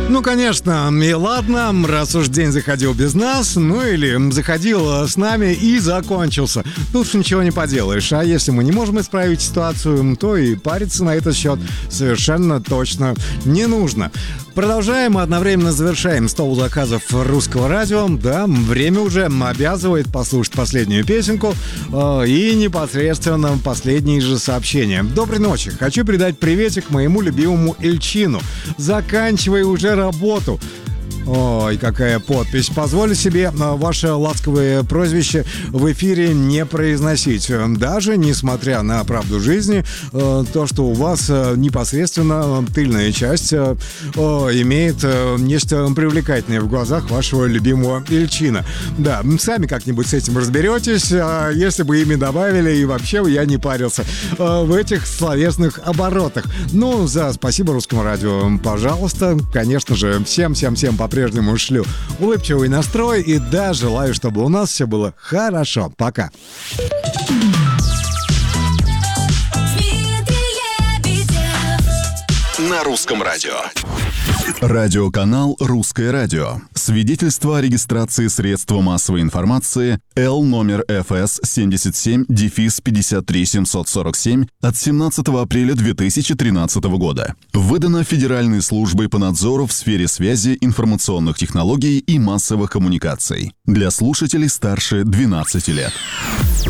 Ну, конечно, и ладно, раз уж день заходил без нас, ну или заходил с нами и закончился. Тут уж ничего не поделаешь. А если мы не можем исправить ситуацию, то и париться на этот счет совершенно точно не нужно. Продолжаем и одновременно завершаем стол заказов русского радио. Да, время уже обязывает послушать последнюю песенку и непосредственно последние же сообщения. Доброй ночи. Хочу передать приветик моему любимому Эльчину. Заканчивай уже работу. Ой, какая подпись. Позволю себе ваше ласковое прозвище в эфире не произносить. Даже несмотря на правду жизни, то, что у вас непосредственно тыльная часть имеет нечто привлекательное в глазах вашего любимого Эльчина. Да, сами как-нибудь с этим разберетесь. Если бы ими добавили, и вообще я не парился в этих словесных оборотах. Ну, за спасибо русскому радио, пожалуйста. Конечно же, всем по-прежнему шлю улыбчивый настрой и да, желаю, чтобы у нас все было хорошо. Пока. На русском радио. Радиоканал «Русское радио». Свидетельство о регистрации средства массовой информации Л номер ФС 77-53747 от 17 апреля 2013 года. Выдано Федеральной службой по надзору в сфере связи, информационных технологий и массовых коммуникаций. Для слушателей старше 12 лет.